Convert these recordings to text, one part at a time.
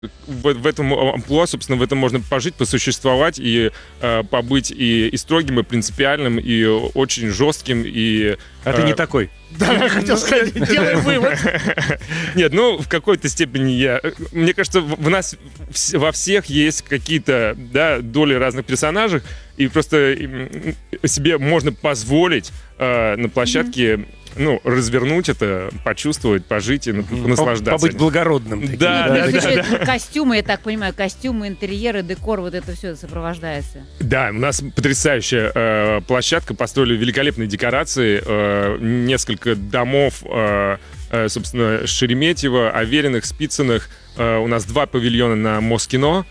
в этом амплуа, собственно, в этом можно пожить, посуществовать и побыть и строгим, и принципиальным, и очень жестким, и... А ты не такой. Да, я хотел сказать, делаем вывод. Нет, ну, в какой-то степени мне кажется, в нас во всех есть какие-то, да, доли разных персонажей, и просто себе можно позволить на площадке, ну, развернуть это, почувствовать, пожить и наслаждаться. Побыть благородным. Да. Костюмы, я так понимаю, костюмы, интерьеры, декор, вот это все сопровождается. Да, у нас потрясающая площадка, построили великолепные декорации, несколько домов, собственно, Шереметьево, Авериных, Спицыных. У нас 2 павильона на Москино.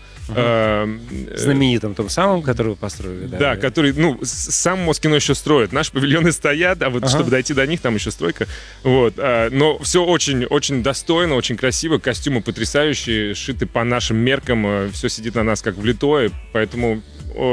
Знаменитым том самым, который вы построили. Да, который, ну, сам Москино еще строит. Наши павильоны стоят, а вот чтобы дойти до них, там еще стройка. Вот. Но все очень достойно, очень красиво. Костюмы потрясающие, сшиты по нашим меркам. Все сидит на нас как влитое. Поэтому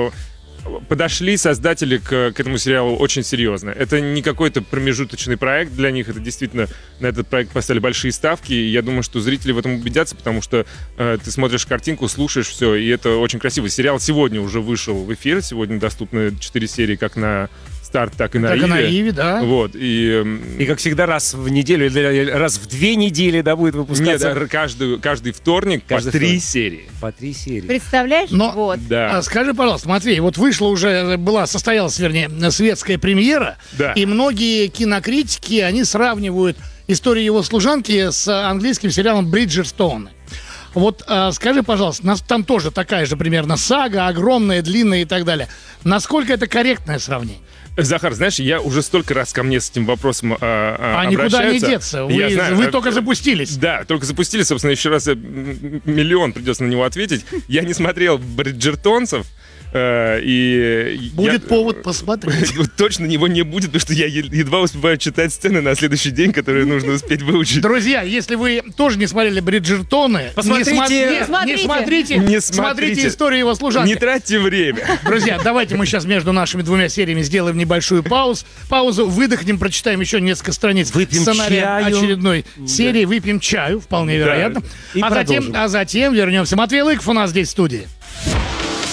подошли создатели к этому сериалу очень серьезно. Это не какой-то промежуточный проект для них. Это действительно на этот проект поставили большие ставки. И я думаю, что зрители в этом убедятся, потому что ты смотришь картинку, слушаешь все, и это очень красиво. Сериал сегодня уже вышел в эфир. Сегодня доступны 4 серии как на Старт, так и на Иве. Так и на Иве, да. Вот, и как всегда, раз в неделю или раз в 2 недели, да, будет выпускаться. Нет, каждый вторник по 3 серии. По 3 серии. Представляешь? Но, вот. Да. Скажи, пожалуйста, Матвей, вот состоялась, вернее, светская премьера, да. И многие кинокритики, они сравнивают историю его служанки с английским сериалом «Бриджертоны». Вот скажи, пожалуйста, там тоже такая же примерно сага, огромная, длинная и так далее. Насколько это корректное сравнение? Захар, знаешь, я уже столько раз ко мне с этим вопросом обращаются. Никуда не деться. Вы только запустились. Да, только запустились. Собственно, еще раз миллион придется на него ответить. Я не смотрел «Бриджертонцев». Будет повод посмотреть. Точно его не будет, потому что я едва успеваю читать сцены на следующий день, которые нужно успеть выучить. Друзья, если вы тоже не смотрели «Бриджертоны», не смотрите историю его служанки. Не тратьте время. Друзья, давайте мы сейчас между нашими 2 сериями сделаем небольшую паузу, выдохнем, прочитаем еще несколько страниц сценария очередной серии, выпьем чаю, вполне вероятно. И а затем вернемся. Матвей Лыков у нас здесь в студии.